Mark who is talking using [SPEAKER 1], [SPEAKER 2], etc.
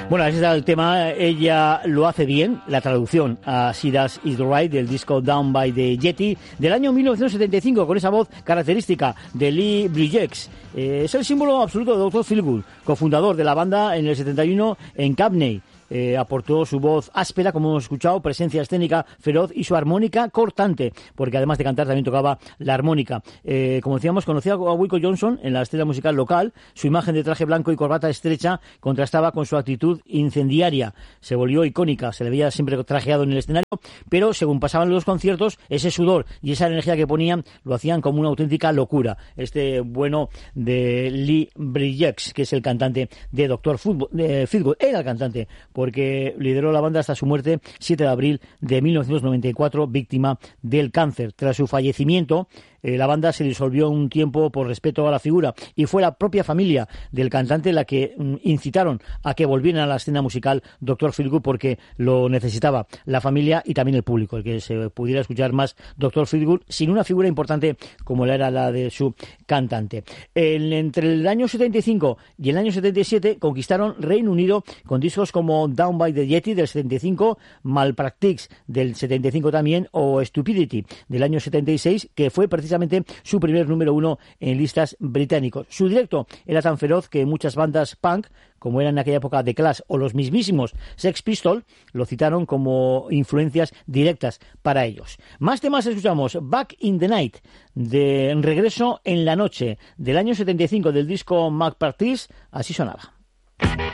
[SPEAKER 1] Bueno, ese es el tema. Ella lo hace bien, la traducción a She Does It Right del disco Down by the Yeti del año 1975, con esa voz característica de Lee Bridges. Es el símbolo absoluto de Dr. Feelgood, cofundador de la banda en el 71 en Campney. Aportó su voz áspera, como hemos escuchado, presencia escénica feroz y su armónica cortante, porque además de cantar también tocaba la armónica. Como decíamos, conocía a Wilco Johnson en la estrella musical local. Su imagen de traje blanco y corbata estrecha contrastaba con su actitud incendiaria. Se volvió icónica, se le veía siempre trajeado en el escenario, pero según pasaban los conciertos, ese sudor y esa energía que ponían lo hacían como una auténtica locura. Este bueno de Lee Bridges, que es el cantante de Dr. Feelgood, era el cantante, porque lideró la banda hasta su muerte 7 de abril de 1994, víctima del cáncer. Tras su fallecimiento, la banda se disolvió un tiempo por respeto a la figura, y fue la propia familia del cantante la que incitaron a que volvieran a la escena musical Dr. Feelgood, porque lo necesitaba la familia y también el público, el que se pudiera escuchar más Dr. Feelgood sin una figura importante como era la de su cantante. Entre el año 75 y el año 77 conquistaron Reino Unido con discos como Down by the Yeti del 75, Malpractice del 75 también, o Stupidity del año 76, que fue precisamente su primer número uno en listas británicos. Su directo era tan feroz que muchas bandas punk, como eran en aquella época The Clash o los mismísimos Sex Pistols, lo citaron como influencias directas para ellos. Más temas escuchamos. Back in the Night, de Regreso en la Noche, del año 75, del disco Malpractice. Así sonaba.